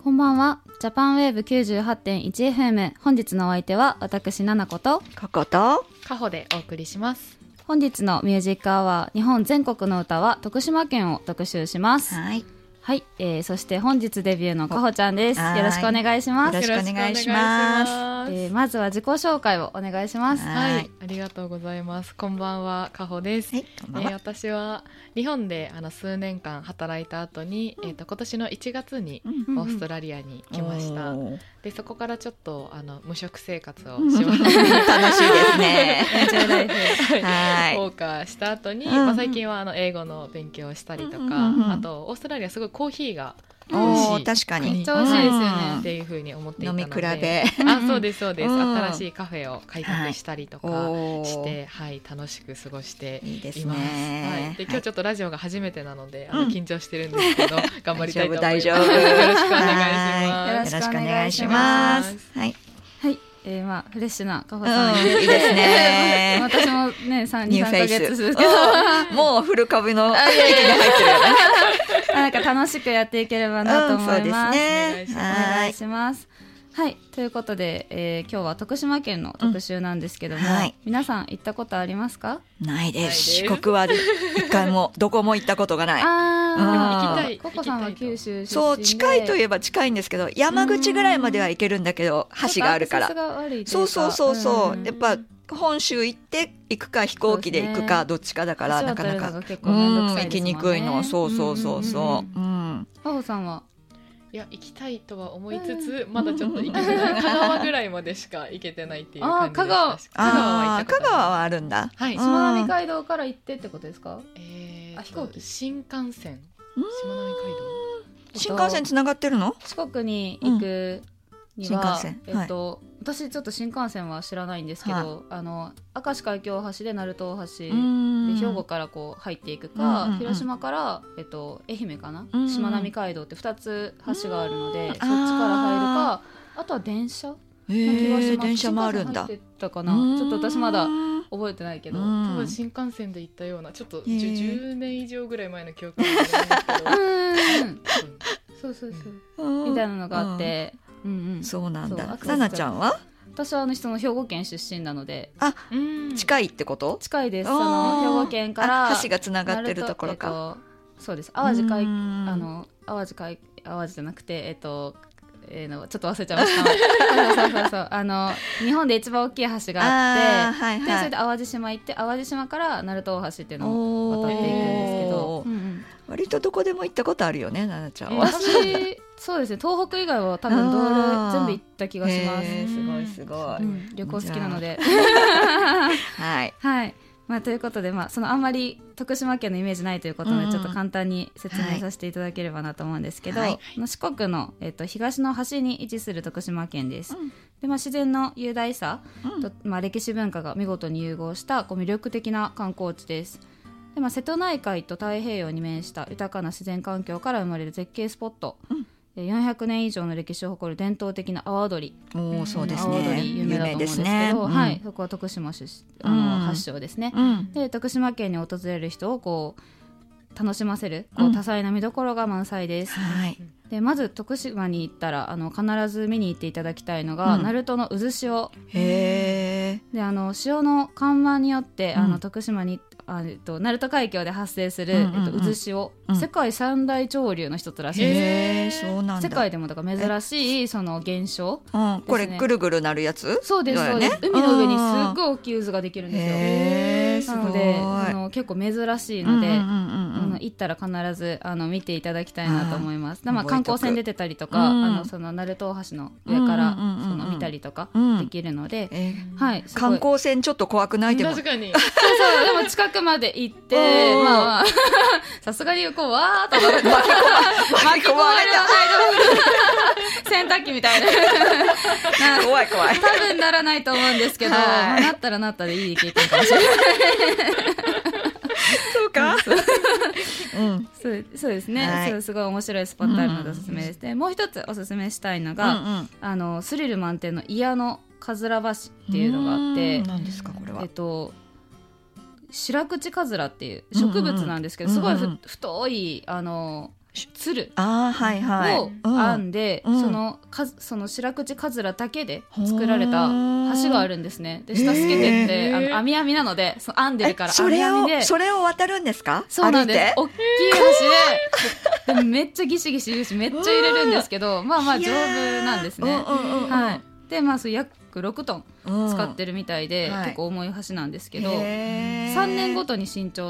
こんばんは。ジャパンウェーブ 98.1FM。 本日のお相手は私ななことこことかほでお送りします。 本日のミュージックアワー日本全国の歌は徳島県を特集します。はい、そして本日デビューのかほちゃんです。よろしくお願いします。 よろしくお願いします。 まずは自己紹介をお願いします。 はい、ありがとうございます。こんばんは、かほです。 はい、こんばんは。 私は日本で数年間働いた後に、今年の1月にオーストラリアに来ました。でそこからちょっと無職生活をしました。 楽しいですね。 はい、謳歌した後に、最近は英語の勉強をしたりとか、あとオーストラリアすごいコーヒーが美味しい。 確かにめっちゃ美味しいですよね、 っていう風に思っていたので、 飲み比べそうですそうです、新しいカフェを開拓したりとかして、はい、楽しく過ごしています。 いいですね。 で今日ちょっとラジオが初めてなので緊張してるんですけど、頑張りたいと思います。 大丈夫。 よろしくお願いします。 よろしくお願いします。はい。 はい、フレッシュなかほさん、 いいですね。 私もね2、3ヶ月ですけどもうフル株の域に入ってるよね。 なんか楽しくやっていければなと思います。 そうですね。 お願いします。はい、ということで、今日は徳島県の特集なんですけども、皆さん行ったことありますか？ ないです。四国は一回もどこも行ったことがない。 行きたい。 ココさんは九州出身で、 そう近いといえば近いんですけど、山口ぐらいまでは行けるんだけど、橋があるから。そうやっぱ本州行くか飛行機で行くかどっちかだから、なかなか行きにくいの。そう。 かほさんは？ いや、行きたいとは思いつつ、まだちょっと行けてない。香川ぐらいまでしか行けてないっていう感じでした。 香川はあるんだ。 はい、 しまなみ海道から行ってってことですか？ 飛行機、新幹線、しまなみ海道。 新幹線つながってるの？ 四国に行くには、 新幹線、 私ちょっと新幹線は知らないんですけど、明石海峡大橋で鳴門大橋で兵庫からこう入っていくか、広島から、愛媛かな、しまなみ海道って2つ橋があるので、そっちから入るか、あとは電車な気がします。 電車もあるんだ。 新幹線入ってたかな、ちょっと私まだ覚えてないけど、 多分新幹線で行ったような、ちょっと10年以上ぐらい前の記憶があるんですけどそうみたいなのがあって、 そうなんだ。ななちゃんは？ 私はその兵庫県出身なので、 近いってこと？ 近いです。兵庫県から橋がつながってるところか。 そうです。淡路じゃなくてちょっと忘れちゃいましたそう日本で一番大きい橋があって、でそれで淡路島行って、淡路島から鳴門大橋っていうのを渡っていくんですけど、 割とどこでも行ったことあるよね、ななちゃんは。 私そうですね、東北以外は多分道路全部行った気がします。 すごい、 旅行好きなのではいということで、あんまり徳島県のイメージないということで、ちょっと簡単に説明させていただければなと思うんですけど、四国の、東の端に位置する徳島県です。で自然の雄大さと、歴史文化が見事に融合した魅力的な観光地です。で瀬戸内海と太平洋に面した豊かな自然環境から生まれる絶景スポット、400年以上の歴史を誇る伝統的な阿波踊り、 そうですね、 阿波踊り有名だと思うんですけど、そこは徳島発祥ですね。で徳島県に訪れる人をこう楽しませる多彩な見どころが満載です。でまず徳島に行ったら必ず見に行っていただきたいのが、鳴門の渦潮で、潮の緩和によって、徳島に鳴門海峡で発生する、渦潮、世界三大潮流の一つらしいです。 そうなんだ。 世界でもだから珍しいその現象、 これぐるぐるなるやつ？ そうですそうです。海の上にすっごい大きい渦ができるんですよ。なので結構珍しいので、行ったら必ず見ていただきたいなと思います。観光船出てたりとか、その鳴門大橋の上から見たりとかできるので、 観光船ちょっと怖くない？でも確かに。 でも近くまで行って、さすがにこうわーっと巻き込まれた洗濯機みたいな怖い多分ならないと思うんですけど、なったらなったでいい経験かもしれないそうかそうですね、すごい面白いスポットあるのでおすすめです。でもう一つおすすめしたいのが、スリル満点の祖谷のかずら橋っていうのがあって、 何ですかこれは？ 白口カズラっていう植物なんですけど、すごい太い鶴を編んで、その白口かずらだけで作られた橋があるんですね。で下透けてって網網なのでその編んでるから網網でそれを渡るんですか？ そうなんです。大きい橋でめっちゃギシギシ言うしめっちゃ揺れるんですけどまあ丈夫なんですね。はい。でそ約6トン使ってるみたいで、結構重い橋なんですけど、3年ごとに新調